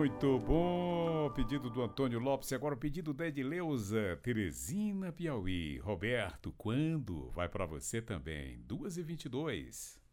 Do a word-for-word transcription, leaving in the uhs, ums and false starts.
Muito bom, pedido do Antônio Lopes, agora o pedido da Edileuza, Teresina, Piauí. Roberto, quando? Vai para você também, duas e vinte e dois.